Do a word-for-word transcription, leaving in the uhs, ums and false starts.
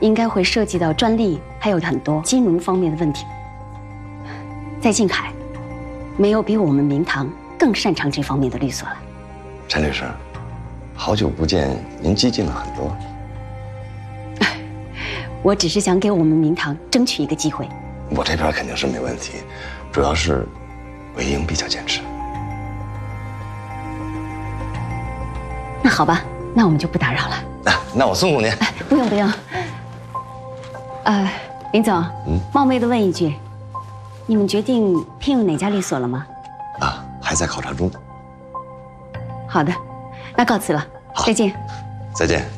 应该会涉及到专利，还有很多金融方面的问题。在静海，没有比我们明堂更擅长这方面的律所了。 陈律师，好久不见，您激进了很多。 我只是想给我们明堂争取一个机会。 我这边肯定是没问题，主要是韦英比较坚持。 那好吧，那我们就不打扰了。 啊，那我送送您。 哎，不用不用。呃，林总，嗯，冒昧的问一句，你们决定聘用哪家律所了吗？ 啊，还在考察中。 好的，那告辞了，再见。 再见。